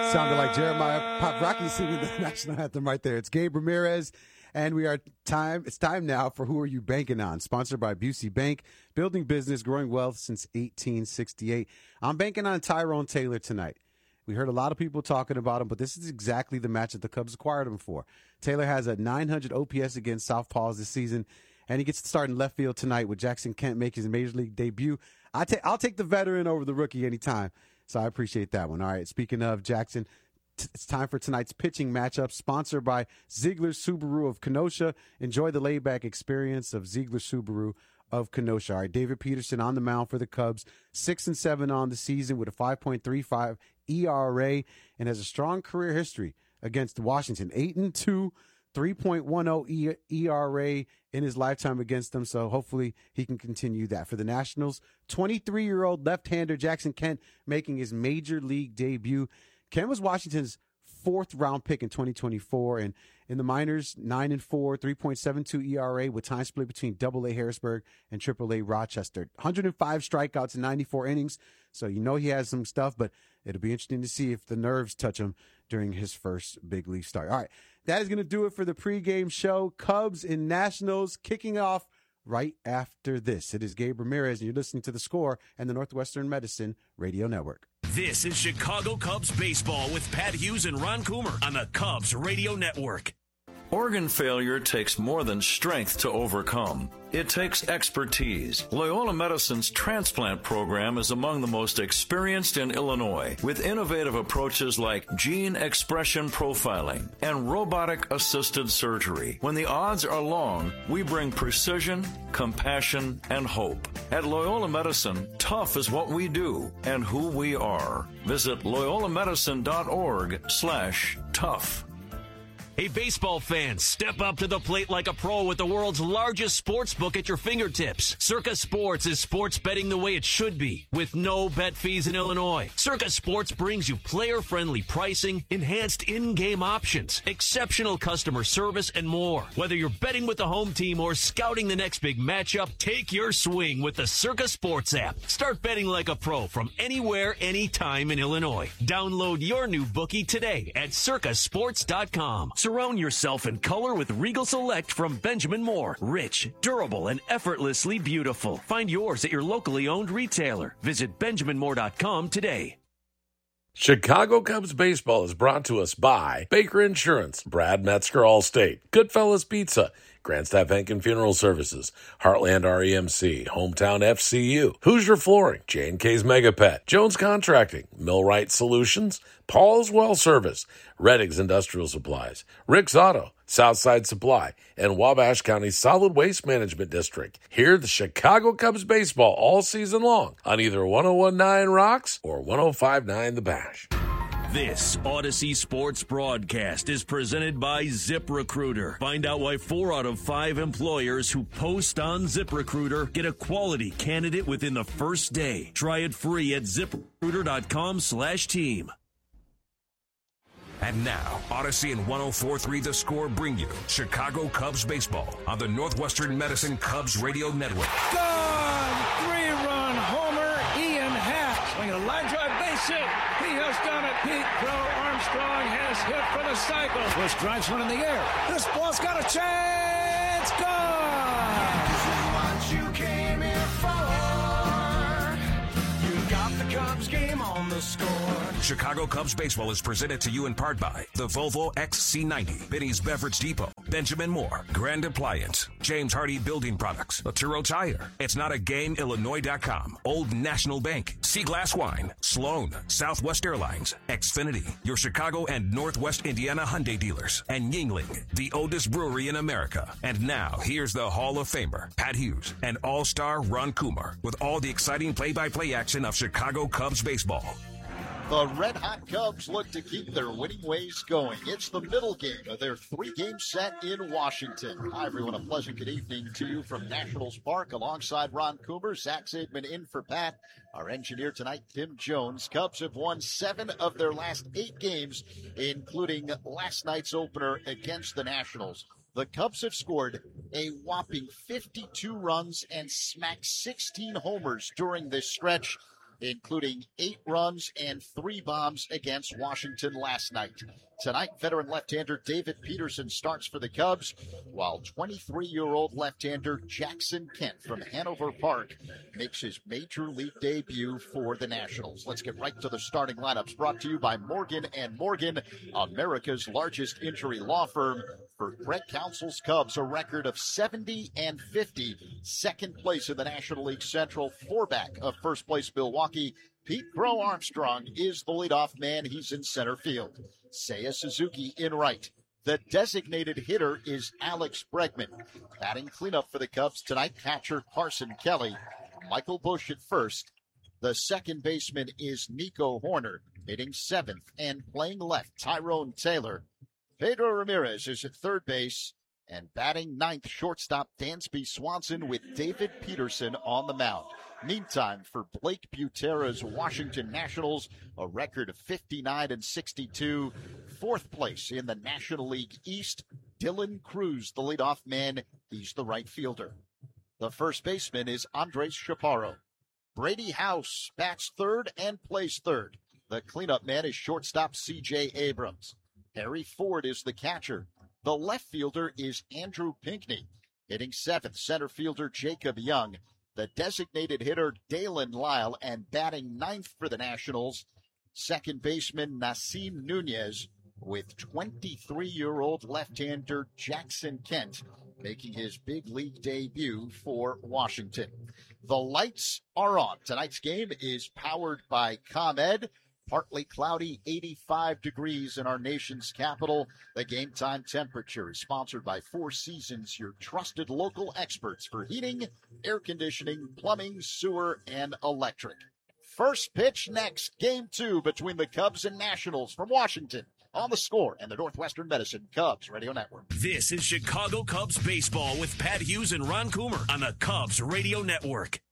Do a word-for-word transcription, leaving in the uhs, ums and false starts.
Sounded like Jeremiah Paprocki singing the national anthem right there. It's Gabe Ramirez, and we are time. It's time now for Who Are You Banking On? Sponsored by Busey Bank, building business, growing wealth since eighteen sixty-eight. I'm banking on Tyrone Taylor tonight. We heard a lot of people talking about him, but this is exactly the match that the Cubs acquired him for. Taylor has a nine hundred O P S against Southpaws this season, and he gets to start in left field tonight with Jackson Kent making his major league debut. I ta- I'll take the veteran over the rookie anytime, so I appreciate that one. All right, speaking of Jackson, t- it's time for tonight's pitching matchup, sponsored by Ziegler Subaru of Kenosha. Enjoy the laid-back experience of Ziegler Subaru of Kenosha. All right, David Peterson on the mound for the Cubs, six and seven on the season with a five point three five E R A, and has a strong career history against Washington, eight and two, three point one oh E R A in his lifetime against them. So hopefully he can continue that. For the Nationals, twenty-three-year-old left-hander Jackson Kent making his major league debut. Kent was Washington's fourth round pick in twenty twenty-four, and in the minors, nine and four, three point seven two E R A with time split between double A Harrisburg and triple A Rochester. one hundred five strikeouts in ninety-four innings, so you know he has some stuff, but it'll be interesting to see if the nerves touch him during his first big league start. All right, that is going to do it for the pregame show. Cubs and Nationals kicking off right after this. It is Gabe Ramirez, and you're listening to The Score and the Northwestern Medicine Radio Network. This is Chicago Cubs baseball with Pat Hughes and Ron Coomer on the Cubs Radio Network. Organ failure takes more than strength to overcome. It takes expertise. Loyola Medicine's transplant program is among the most experienced in Illinois, with innovative approaches like gene expression profiling and robotic-assisted surgery. When the odds are long, we bring precision, compassion, and hope. At Loyola Medicine, tough is what we do and who we are. Visit loyolamedicine.org slash tough. Hey, baseball fans, step up to the plate like a pro with the world's largest sports book at your fingertips. Circa Sports is sports betting the way it should be, with no bet fees in Illinois. Circa Sports brings you player-friendly pricing, enhanced in-game options, exceptional customer service, and more. Whether you're betting with the home team or scouting the next big matchup, take your swing with the Circa Sports app. Start betting like a pro from anywhere, anytime in Illinois. Download your new bookie today at circa sports dot com. Surround yourself in color with Regal Select from Benjamin Moore. Rich, durable, and effortlessly beautiful. Find yours at your locally owned retailer. Visit benjamin moore dot com today. Chicago Cubs baseball is brought to us by Baker Insurance, Brad Metzger Allstate, Goodfellas Pizza, Grandstaff Henkin Funeral Services, Heartland R E M C, Hometown F C U, Hoosier Flooring, J and K's Megapet, Jones Contracting, Millwright Solutions, Paul's Well Service, Redding's Industrial Supplies, Rick's Auto, Southside Supply, and Wabash County Solid Waste Management District. Hear the Chicago Cubs baseball all season long on either one oh one point nine Rocks or one oh five point nine The Bash. This Odyssey Sports broadcast is presented by ZipRecruiter. Find out why four out of five employers who post on ZipRecruiter get a quality candidate within the first day. Try it free at ziprecruiter.com slash team. And now, Odyssey and one oh four point three The Score bring you Chicago Cubs baseball on the Northwestern Medicine Cubs Radio Network. Gone! Three-run homer, Ian Happ. Swinging a line drive base hit. He has done it. Pete Crow Armstrong has hit for the cycle. Bush drives one in the air. This ball's got a chance. Gone! This is what you came here for. You got the Cubs game on the Score. Chicago Cubs baseball is presented to you in part by the Volvo X C ninety, Benny's Beverage Depot, Benjamin Moore, Grand Appliance, James Hardy Building Products, Laturo Tire, It's Not a Game, Illinois dot com, Old National Bank, Sea Glass Wine, Sloan, Southwest Airlines, Xfinity, your Chicago and Northwest Indiana Hyundai dealers, and Yingling, the oldest brewery in America. And now, here's the Hall of Famer, Pat Hughes, and All-Star Ron Coomer, with all the exciting play-by-play action of Chicago Cubs baseball. The Red Hot Cubs look to keep their winning ways going. It's the middle game of their three-game set in Washington. Hi, everyone. A pleasant good evening to you from Nationals Park alongside Ron Coomer. Zach Zaidman in for Pat. Our engineer tonight, Tim Jones. Cubs have won seven of their last eight games, including last night's opener against the Nationals. The Cubs have scored a whopping fifty-two runs and smacked sixteen homers during this stretch. including eight runs and three bombs against Washington last night. Tonight, veteran left-hander David Peterson starts for the Cubs, while twenty-three-year-old left-hander Jackson Kent from Hanover Park makes his major league debut for the Nationals. Let's get right to the starting lineups, brought to you by Morgan and Morgan, America's largest injury law firm. For Greg Council's Cubs, a record of seventy and fifty, second place in the National League Central, four back of first place Milwaukee. Pete Crow Armstrong is the leadoff man. He's in center field. Seiya Suzuki in right. The designated hitter is Alex Bregman. Batting cleanup for the Cubs tonight, catcher Carson Kelly. Michael Busch at first. The second baseman is Nico Horner, hitting seventh, and playing left, Tyrone Taylor. Pedro Ramirez is at third base, and batting ninth, shortstop Dansby Swanson with David Peterson on the mound. Meantime, for Blake Butera's Washington Nationals, a record of fifty-nine and sixty-two, fourth place in the National League East. Dylan Cruz, the leadoff man, he's the right fielder. The first baseman is Andres Chaparro. Brady House bats third and plays third. The cleanup man is shortstop C J Abrams. Harry Ford is the catcher. The left fielder is Andrew Pinckney. Hitting seventh, center fielder Jacob Young. The designated hitter Dalen Lyle, and batting ninth for the Nationals, second baseman Nasim Nunez, with twenty-three-year-old left-hander Jackson Kent making his big league debut for Washington. The lights are on. Tonight's game is powered by ComEd. Partly cloudy, eighty-five degrees in our nation's capital. The game time temperature is sponsored by Four Seasons, your trusted local experts for heating, air conditioning, plumbing, sewer, and electric. First pitch next, game two between the Cubs and Nationals from Washington. On The Score and the Northwestern Medicine Cubs Radio Network. This is Chicago Cubs baseball with Pat Hughes and Ron Coomer on the Cubs Radio Network.